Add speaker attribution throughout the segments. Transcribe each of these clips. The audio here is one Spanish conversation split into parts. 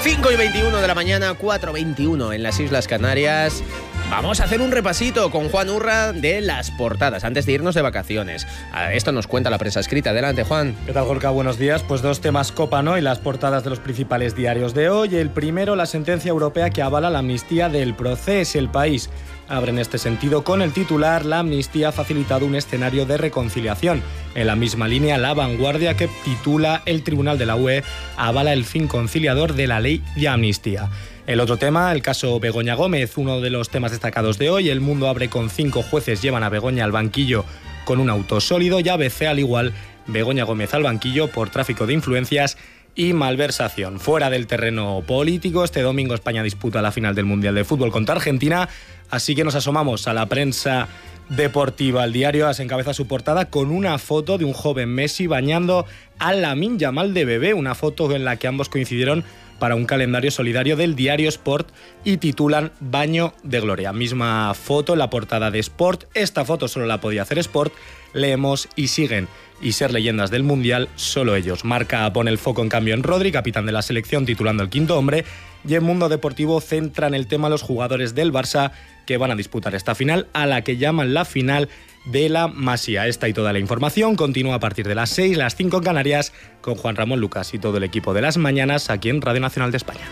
Speaker 1: 5:21 de la mañana, 4:21 en las Islas Canarias. Vamos a hacer un repasito con Juan Urra de las portadas antes de irnos de vacaciones. Esto nos cuenta la prensa escrita. Adelante, Juan.
Speaker 2: ¿Qué tal, Gorka? Buenos días. Pues dos temas copan hoy las portadas de los principales diarios de hoy. El primero, la sentencia europea que avala la amnistía del Procés. El País abre en este sentido con el titular: la amnistía ha facilitado un escenario de reconciliación. En la misma línea, La Vanguardia, que titula: el Tribunal de la UE avala el fin conciliador de la ley de amnistía. El otro tema, el caso Begoña Gómez, uno de los temas destacados de hoy. El Mundo abre con 5 jueces llevan a Begoña al banquillo con un auto sólido, y ABC al igual, Begoña Gómez al banquillo por tráfico de influencias y malversación. Fuera del terreno político, este domingo España disputa la final del Mundial de Fútbol contra Argentina, así que nos asomamos a la prensa deportiva. El diario AS encabeza su portada con una foto de un joven Messi bañando a Lamine Yamal de bebé, una foto en la que ambos coincidieron para un calendario solidario del diario Sport y titulan Baño de Gloria. Misma foto en la portada de Sport. Esta foto solo la podía hacer Sport. Leemos: y siguen y ser leyendas del Mundial solo ellos. Marca pone el foco en cambio en Rodri, capitán de la selección, titulando El quinto hombre, y en Mundo Deportivo centran el tema los jugadores del Barça que van a disputar esta final, a la que llaman la final de la Masía. Esta y toda la información continúa a partir de las 6, las 5 en Canarias, con Juan Ramón Lucas y todo el equipo de Las Mañanas aquí en Radio Nacional de España.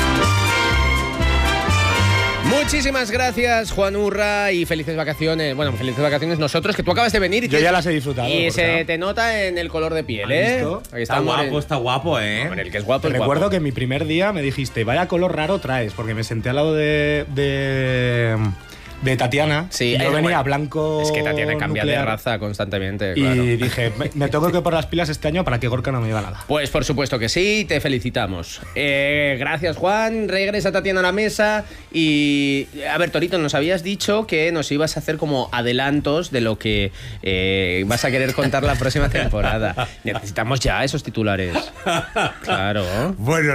Speaker 1: Muchísimas gracias, Juan Urra, y felices vacaciones. Bueno, felices vacaciones nosotros, que tú acabas de venir. Y
Speaker 2: yo ya las he disfrutado.
Speaker 1: Y se te nota en el color de piel, ¿eh?
Speaker 3: Ahí está guapo, está guapo, ¿eh?
Speaker 1: Hombre, el que es guapo
Speaker 2: Te
Speaker 1: es
Speaker 2: recuerdo
Speaker 1: guapo.
Speaker 2: que en mi primer día me dijiste: vaya color raro traes, porque me senté al lado de Tatiana.
Speaker 1: Sí,
Speaker 2: y yo venía
Speaker 1: bueno,
Speaker 2: blanco.
Speaker 1: Es que Tatiana cambia
Speaker 2: nuclear,
Speaker 1: de raza constantemente,
Speaker 2: y
Speaker 1: claro.
Speaker 2: dije, me tengo que poner las pilas este año para que Gorka no me diga nada.
Speaker 1: Pues por supuesto que sí, te felicitamos. Gracias, Juan. Regresa Tatiana a la mesa. Y a ver, Torito, nos habías dicho que nos ibas a hacer como adelantos de lo que vas a querer contar la próxima temporada. Necesitamos ya esos titulares. Claro.
Speaker 3: Bueno,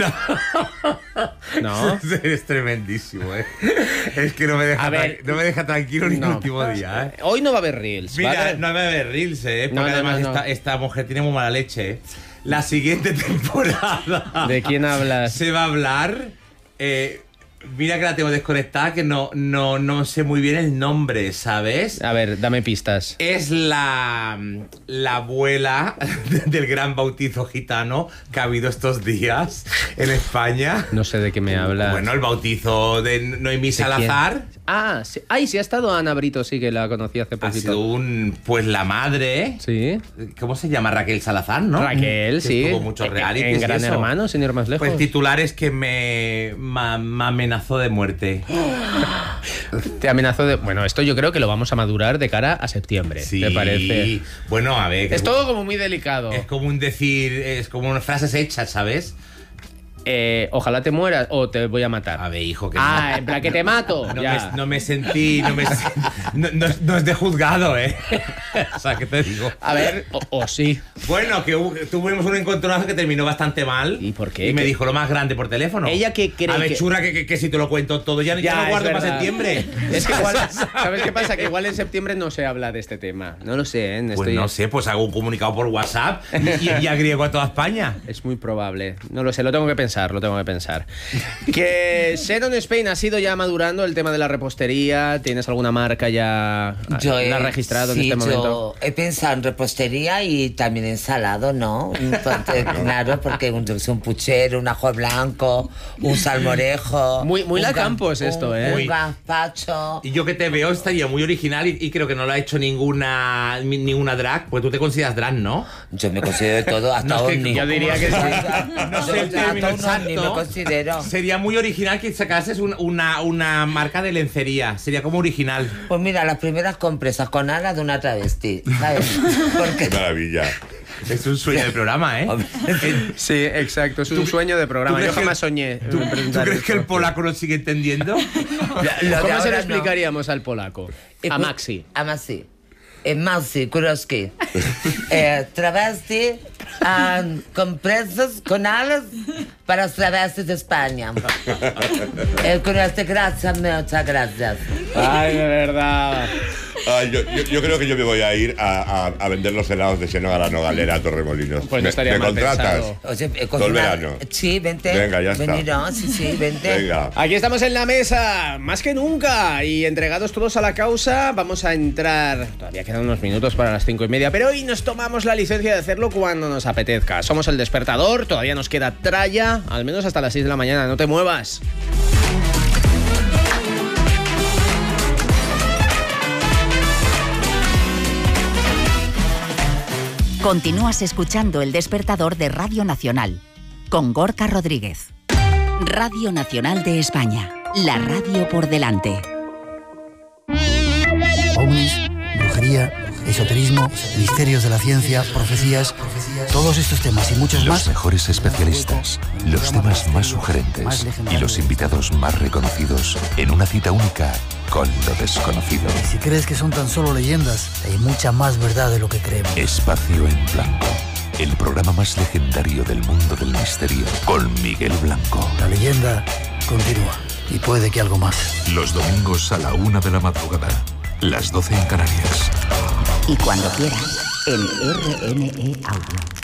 Speaker 1: ¿No?
Speaker 3: Eres tremendísimo, ¿eh? Es que no me deja tranquilo ni el último día, ¿eh?
Speaker 1: Hoy no va a haber reels.
Speaker 3: Mira,
Speaker 1: ¿vale?
Speaker 3: no me va a haber reels, ¿eh? Porque
Speaker 1: No,
Speaker 3: además esta mujer tiene muy mala leche, ¿eh? La siguiente temporada...
Speaker 1: ¿De quién hablas?
Speaker 3: Se va a hablar... mira que la tengo desconectada, que no sé muy bien el nombre, ¿sabes?
Speaker 1: A ver, dame pistas.
Speaker 3: Es la abuela del gran bautizo gitano que ha habido estos días en España.
Speaker 1: No sé de qué me hablas.
Speaker 3: Bueno, el bautizo de Noemí Salazar.
Speaker 1: Ah, sí. Ay, sí ha estado Ana Brito, sí, que la conocí hace
Speaker 3: Ha
Speaker 1: poquito.
Speaker 3: sido pues la madre.
Speaker 1: Sí.
Speaker 3: ¿Cómo se llama? Raquel Salazar, ¿no?
Speaker 1: Raquel,
Speaker 3: Que
Speaker 1: sí.
Speaker 3: estuvo muchos realities
Speaker 1: En
Speaker 3: y
Speaker 1: Gran
Speaker 3: eso.
Speaker 1: Hermano, sin ir más lejos.
Speaker 3: Pues titulares que me amenazó de muerte.
Speaker 1: Te amenazó de... Bueno, esto yo creo que lo vamos a madurar de cara a septiembre.
Speaker 3: Sí.
Speaker 1: ¿Te parece?
Speaker 3: Bueno, a ver.
Speaker 1: Es todo como muy delicado.
Speaker 3: Es como un decir, es como unas frases hechas, ¿sabes?
Speaker 1: Ojalá te mueras o te voy a matar.
Speaker 3: A ver, hijo, que
Speaker 1: En plan que te mato.
Speaker 3: no me sentí, no es de juzgado, ¿eh? O sea, ¿qué te digo?
Speaker 1: A ver, o sí.
Speaker 3: Bueno, que tuvimos un encontronazo que terminó bastante mal.
Speaker 1: ¿Y por qué?
Speaker 3: Y me
Speaker 1: ¿Qué?
Speaker 3: dijo lo más grande por teléfono.
Speaker 1: Ella que cree
Speaker 3: A ver,
Speaker 1: que...
Speaker 3: churra, que si te lo cuento todo ya no
Speaker 1: es
Speaker 3: guardo para
Speaker 1: verdad.
Speaker 3: septiembre.
Speaker 1: Es que igual, ¿sabes qué pasa? Que igual en septiembre no se habla de este tema. No lo sé, ¿eh?
Speaker 3: Pues no sé, pues hago un comunicado por WhatsApp y agriego a toda España.
Speaker 1: Es muy probable. No lo sé, lo tengo que pensar. Que Sharon Spain ha sido ya madurando el tema de la repostería. ¿Tienes alguna marca ya la registrado en este momento?
Speaker 4: Yo he pensado en repostería y también en salado, ¿no? Claro, porque es un puchero, un ajo blanco, un salmorejo.
Speaker 1: Muy la Campos esto, ¿eh?
Speaker 4: Un gazpacho.
Speaker 3: Y yo que te veo estaría muy original y creo que no lo ha hecho ninguna drag, pues tú te consideras drag, ¿no?
Speaker 4: Yo me considero de todo, hasta
Speaker 3: No, es que
Speaker 4: ovni.
Speaker 3: yo
Speaker 1: diría que sí.
Speaker 3: No sé el término
Speaker 4: Hasta un ovni me
Speaker 3: exacto.
Speaker 4: considero.
Speaker 3: Sería muy original que sacases una marca de lencería. Sería como original.
Speaker 4: Pues mira, las primeras compresas con alas de una travesti, ¿sabes? Porque...
Speaker 5: Qué maravilla.
Speaker 3: Es un sueño del programa, ¿eh?
Speaker 1: Sí, exacto. Es un sueño de programa. Yo jamás soñé.
Speaker 3: ¿Tú crees que el polaco lo sigue entendiendo?
Speaker 4: Lo de
Speaker 1: ¿Cómo se
Speaker 4: ahora
Speaker 1: lo
Speaker 4: no.
Speaker 1: explicaríamos al polaco? A Maxi.
Speaker 4: A Maxi. Maxi Kurowski. Travesti compresas con alas para los travestis de España. Con este, gracias, muchas gracias.
Speaker 1: Ay, de verdad.
Speaker 5: Yo creo que yo me voy a ir a vender los helados de Seno a la Nogalera a Torremolinos.
Speaker 1: Pues no estaría
Speaker 5: ¿Me
Speaker 1: mal
Speaker 5: contratas?
Speaker 1: pensado.
Speaker 4: Oye,
Speaker 5: Todo el verano.
Speaker 4: Sí, vente.
Speaker 5: Venga, ya está.
Speaker 4: Venirás, sí, vente.
Speaker 5: Venga.
Speaker 1: Aquí estamos en la mesa, más que nunca, y entregados todos a la causa, vamos a entrar. Todavía quedan unos minutos para las 5:30, pero hoy nos tomamos la licencia de hacerlo cuando nos apetezca. Somos El Despertador, todavía nos queda tralla, al menos hasta las 6 de la mañana, no te muevas.
Speaker 6: Continúas escuchando El Despertador de Radio Nacional, con Gorka Rodríguez. Radio Nacional de España, la radio por delante.
Speaker 7: Ovnis, brujería, esoterismo, misterios de la ciencia, profecías, todos estos temas y muchos más.
Speaker 8: Los mejores especialistas, los temas más sugerentes y los invitados más reconocidos en una cita única con lo desconocido.
Speaker 7: Si crees que son tan solo leyendas, hay mucha más verdad de lo que creemos.
Speaker 8: Espacio en Blanco, el programa más legendario del mundo del misterio, con Miguel Blanco.
Speaker 7: La leyenda continúa y puede que algo más.
Speaker 8: Los domingos a la 1 de la madrugada, las 12 en Canarias.
Speaker 6: Y cuando quieras, en RNE Audio.